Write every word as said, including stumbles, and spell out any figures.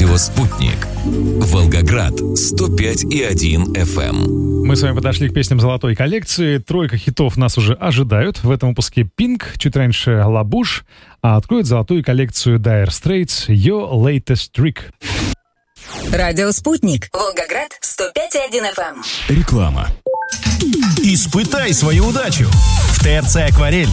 Радио «Спутник». Волгоград сто пять и один эф эм. Мы с вами подошли к песням золотой коллекции. Тройка хитов нас уже ожидают. В этом выпуске Pink, чуть раньше La Bouche, а откроет золотую коллекцию Dire Straits Your Latest Trick. Радио «Спутник». Волгоград сто пять и один эф эм. Реклама. Испытай свою удачу. В ТРЦ «Акварель»